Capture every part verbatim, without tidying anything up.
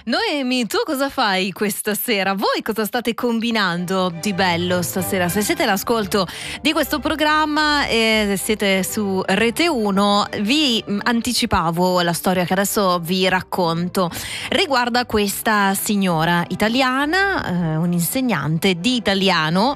Noemi, tu cosa fai questa sera? Voi cosa state combinando di bello stasera? Se siete all'ascolto di questo programma e siete su Rete uno, vi anticipavo la storia che adesso vi racconto. Riguarda questa signora italiana, eh, un'insegnante di italiano,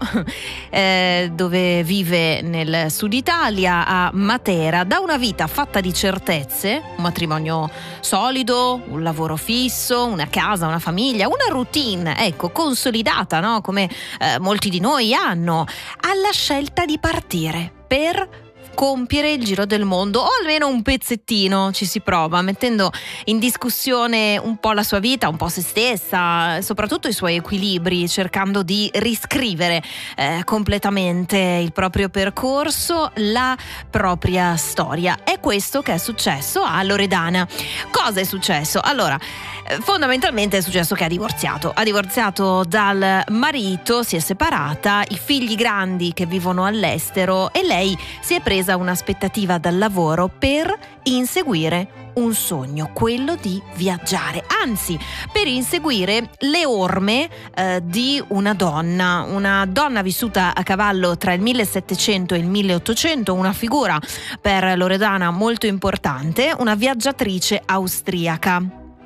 eh, dove vive nel sud Italia, a Matera, da una vita fatta di certezze, un matrimonio solido, un lavoro fisso, una casa, una famiglia, una routine, ecco, consolidata, no? Come eh, molti di noi hanno, alla scelta di partire per compiere il giro del mondo, o almeno un pezzettino ci si prova, mettendo in discussione un po' la sua vita, un po' se stessa, soprattutto i suoi equilibri, cercando di riscrivere eh, completamente il proprio percorso, la propria storia. È questo che è successo a Loredana. Cosa è successo? Allora, fondamentalmente è successo che ha divorziato ha divorziato dal marito, si è separata, i figli grandi che vivono all'estero, e lei si è presa un'aspettativa dal lavoro per inseguire un sogno, quello di viaggiare, anzi per inseguire le orme eh, di una donna, una donna vissuta a cavallo tra il millesettecento e il milleottocento, una figura per Loredana molto importante, una viaggiatrice austriaca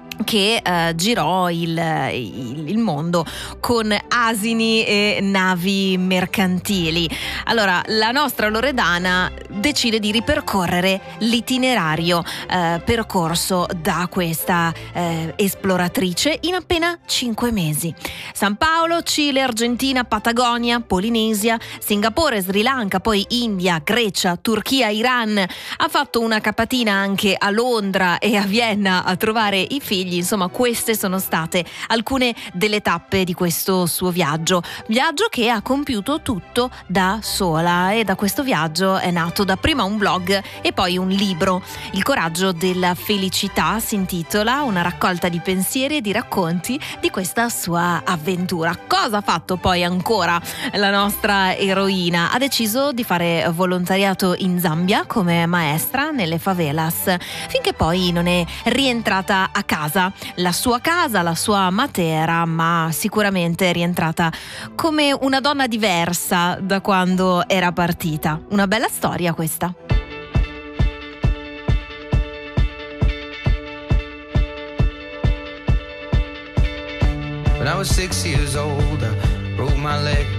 che eh, girò il, il, il mondo con asini e navi mercantili. Allora, la nostra Loredana decide di ripercorrere l'itinerario eh, percorso da questa eh, esploratrice in appena cinque mesi. San Paolo, Cile, Argentina, Patagonia, Polinesia, Singapore, Sri Lanka, poi India, Grecia, Turchia, Iran. Ha fatto una capatina anche a Londra e a Vienna a trovare i figli. Insomma, queste sono state alcune delle tappe di questo suo viaggio. Viaggio che ha compiuto tutto da sola, e da questo viaggio è nato dapprima un blog e poi un libro. Il coraggio della felicità si intitola, una raccolta di pensieri e di racconti di questa sua avventura. Cosa ha fatto poi ancora la nostra eroina? Ha deciso di fare volontariato in Zambia come maestra nelle favelas, finché poi non è rientrata a casa. La sua casa, la sua Matera, ma sicuramente è rientrata come una donna diversa da quando era partita. Una bella storia questa. When I was six years old, I broke my leg.